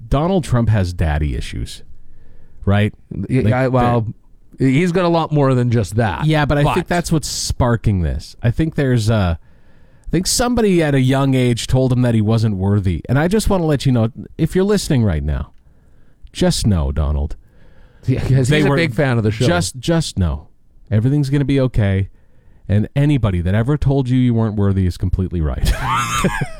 Donald Trump has daddy issues, right? He's got a lot more than just that. Yeah, but I think that's what's sparking this. I think somebody at a young age told him that he wasn't worthy. And I just want to let you know, if you're listening right now, just know, Donald. Yeah, he's a big fan of the show. Just know. Everything's going to be okay. And anybody that ever told you weren't worthy is completely right.